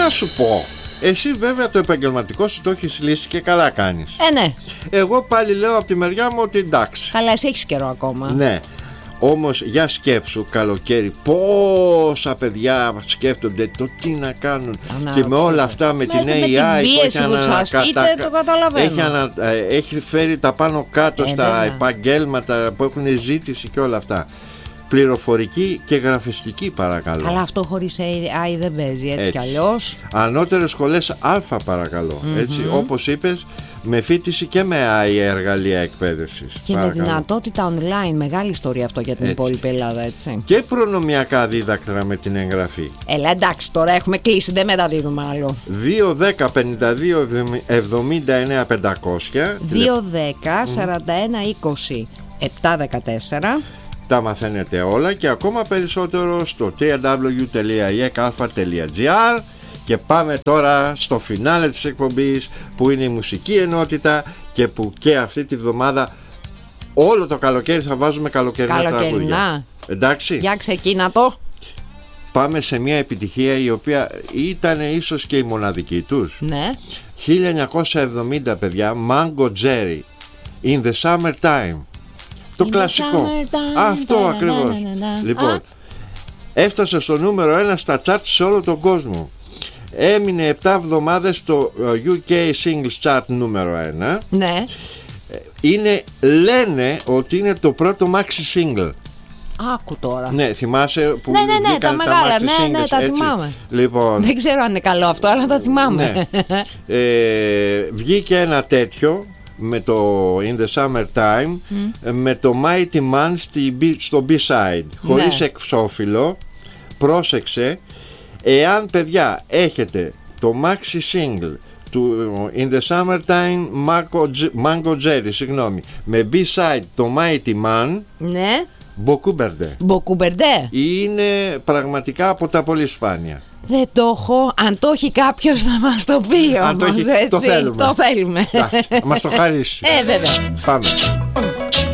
να σου πω. Εσύ βέβαια το επαγγελματικό σου το έχεις λύσει και καλά κάνεις. Ναι. Εγώ πάλι λέω από τη μεριά μου ότι εντάξει. Καλά, εσύ έχεις καιρό ακόμα. Ναι. Όμως για σκέψου, καλοκαίρι, πόσα παιδιά σκέφτονται το τι να κάνουν. Και με όλα αυτά, με την AI έχει φέρει τα πάνω κάτω στα επαγγέλματα που έχουν ζήτηση και όλα αυτά. Πληροφορική και γραφιστική, παρακαλώ. Αλλά αυτό χωρίς AI δεν παίζει, έτσι κι αλλιώς. Ανώτερες σχολές Α, παρακαλώ. Έτσι, όπως είπες, με φοιτηση και με AI εργαλεία εκπαίδευσης. Και παρακαλώ. Με δυνατότητα online, μεγάλη ιστορία αυτό για την υπόλοιπη Ελλάδα, έτσι. Και προνομιακά δίδακτρα με την εγγραφή. Έλα, εντάξει, τώρα έχουμε κλείσει, δεν μεταδίδουμε άλλο. 210 52 79 500 210 41 20 714. Τα μαθαίνετε όλα και ακόμα περισσότερο στο www.ekalfa.gr. Και πάμε τώρα στο φινάλε της εκπομπής, που είναι η μουσική ενότητα και που και αυτή τη βδομάδα όλο το καλοκαίρι θα βάζουμε καλοκαιρινά τραγούδια. Εντάξει. Για ξεκίνα το. Πάμε σε μια επιτυχία η οποία ήταν ίσως και η μοναδική τους. Ναι. 1970, παιδιά, Mango Jerry, In the Summertime. Το κλασικό. Αυτό ακριβώς. Λοιπόν, έφτασε στο νούμερο 1 στα charts σε όλο τον κόσμο. Έμεινε 7 εβδομάδες στο UK Singles Chart νούμερο 1. Ναι. Λένε ότι είναι το πρώτο maxi single. Άκου τώρα. Ναι, θυμάσαι που βγήκαν τα μεγάλα, maxi singles, ναι, τα έτσι. θυμάμαι. Λοιπόν, δεν ξέρω αν είναι καλό αυτό, αλλά τα θυμάμαι. Ναι. Βγήκε ένα τέτοιο με το In the Summertime, με το Mighty Man στο B-side, χωρίς εξώφυλλο. Πρόσεξε, εάν παιδιά έχετε το maxi single του In the Summertime Mango Jerry, συγγνώμη, με B-side το Mighty Man, ναι, Μποκουμπερντέ, είναι πραγματικά από τα πολύ σπάνια. Δεν το έχω. Αν το έχει κάποιος να μας το πει όμως, έτσι. Το θέλουμε. Το θέλουμε. Μας το χαρίσει. Βέβαια. Πάμε.